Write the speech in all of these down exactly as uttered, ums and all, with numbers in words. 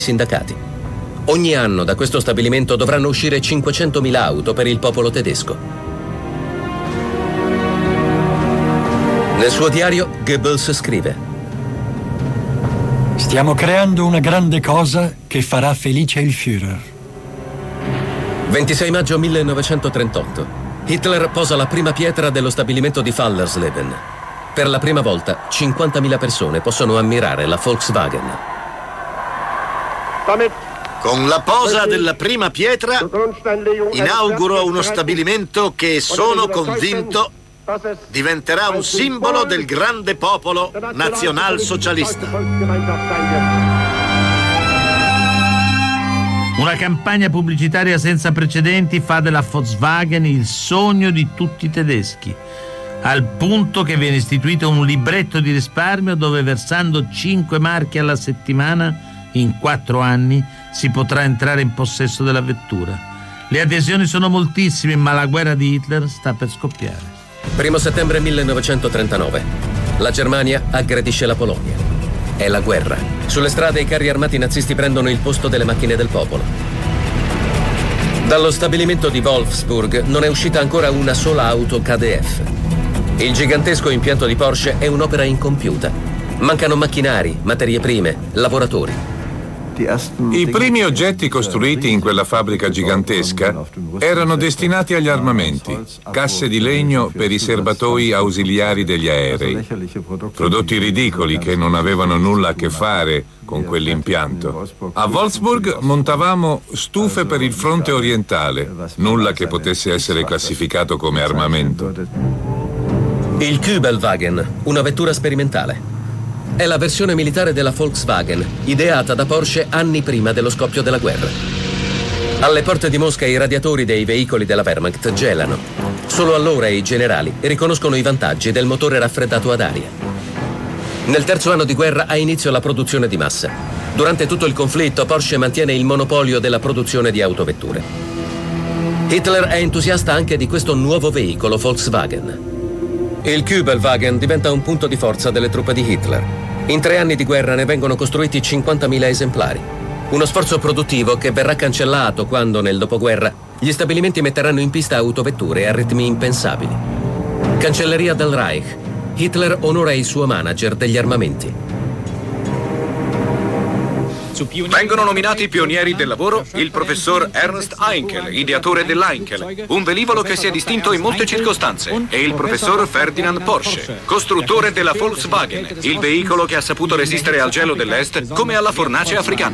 sindacati. Ogni anno da questo stabilimento dovranno uscire cinquecentomila auto per il popolo tedesco. Nel suo diario Goebbels scrive: stiamo creando una grande cosa che farà felice il Führer. ventisei maggio millenovecentotrentotto. Hitler posa la prima pietra dello stabilimento di Fallersleben. Per la prima volta cinquantamila persone possono ammirare la Volkswagen. Con la posa della prima pietra inauguro uno stabilimento che, sono convinto, diventerà un simbolo del grande popolo nazionalsocialista. Una campagna pubblicitaria senza precedenti fa della Volkswagen il sogno di tutti i tedeschi, al punto che viene istituito un libretto di risparmio dove, versando cinque marchi alla settimana, in quattro anni si potrà entrare in possesso della vettura. Le adesioni sono moltissime, ma la guerra di Hitler sta per scoppiare. Primo settembre millenovecentotrentanove. La Germania aggredisce la Polonia. È la guerra. Sulle strade i carri armati nazisti prendono il posto delle macchine del popolo. Dallo stabilimento di Wolfsburg non è uscita ancora una sola auto K D F. Il gigantesco impianto di Porsche è un'opera incompiuta. Mancano macchinari, materie prime, lavoratori. I primi oggetti costruiti in quella fabbrica gigantesca erano destinati agli armamenti, casse di legno per i serbatoi ausiliari degli aerei, prodotti ridicoli che non avevano nulla a che fare con quell'impianto. A Wolfsburg montavamo stufe per il fronte orientale, nulla che potesse essere classificato come armamento. Il Kübelwagen, una vettura sperimentale. È la versione militare della Volkswagen, ideata da Porsche anni prima dello scoppio della guerra. Alle porte di Mosca i radiatori dei veicoli della Wehrmacht gelano. Solo allora i generali riconoscono i vantaggi del motore raffreddato ad aria. Nel terzo anno di guerra ha inizio la produzione di massa. Durante tutto il conflitto Porsche mantiene il monopolio della produzione di autovetture. Hitler è entusiasta anche di questo nuovo veicolo Volkswagen. Il Kübelwagen diventa un punto di forza delle truppe di Hitler. In tre anni di guerra ne vengono costruiti cinquantamila esemplari. Uno sforzo produttivo che verrà cancellato quando, nel dopoguerra, gli stabilimenti metteranno in pista autovetture a ritmi impensabili. Cancelleria del Reich. Hitler onora il suo manager degli armamenti. Vengono nominati pionieri del lavoro il professor Ernst Heinkel, ideatore dell'Heinkel, un velivolo che si è distinto in molte circostanze, e il professor Ferdinand Porsche, costruttore della Volkswagen, il veicolo che ha saputo resistere al gelo dell'Est come alla fornace africana.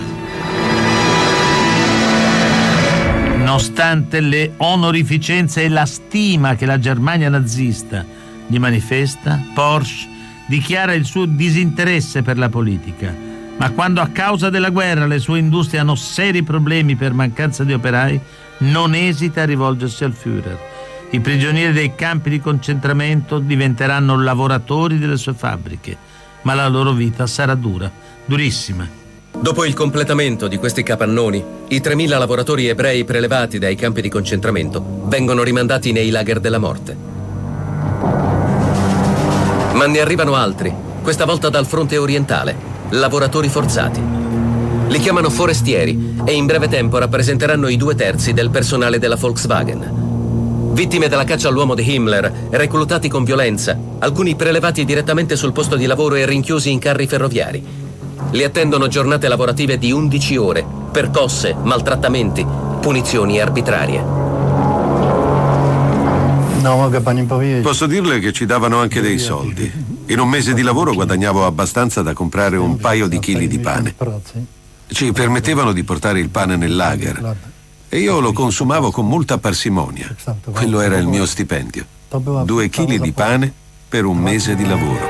Nonostante le onorificenze e la stima che la Germania nazista gli manifesta, Porsche dichiara il suo disinteresse per la politica. Ma quando a causa della guerra le sue industrie hanno seri problemi per mancanza di operai, non esita a rivolgersi al Führer. I prigionieri dei campi di concentramento diventeranno lavoratori delle sue fabbriche, ma la loro vita sarà dura, durissima. Dopo il completamento di questi capannoni, i tremila lavoratori ebrei prelevati dai campi di concentramento vengono rimandati nei lager della morte. Ma ne arrivano altri, questa volta dal fronte orientale. Lavoratori forzati. Li chiamano forestieri e in breve tempo rappresenteranno i due terzi del personale della Volkswagen. Vittime della caccia all'uomo di Himmler, reclutati con violenza, alcuni prelevati direttamente sul posto di lavoro e rinchiusi in carri ferroviari. Li attendono giornate lavorative di undici ore, percosse, maltrattamenti, punizioni arbitrarie. Posso dirle che ci davano anche dei soldi. In un mese di lavoro guadagnavo abbastanza da comprare un paio di chili di pane. Ci permettevano di portare il pane nel lager e io lo consumavo con molta parsimonia. Quello era il mio stipendio. Due chili di pane per un mese di lavoro.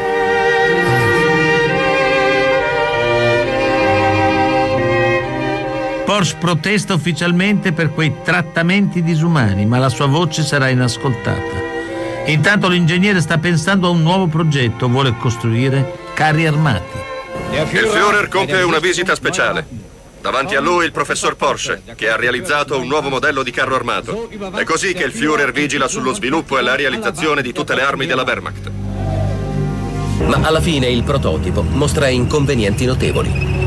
Porsche protesta ufficialmente per quei trattamenti disumani, ma la sua voce sarà inascoltata. Intanto l'ingegnere sta pensando a un nuovo progetto, vuole costruire carri armati. Il Führer compie una visita speciale. Davanti a lui il professor Porsche, che ha realizzato un nuovo modello di carro armato. È così che il Führer vigila sullo sviluppo e la realizzazione di tutte le armi della Wehrmacht. Ma alla fine il prototipo mostra inconvenienti notevoli.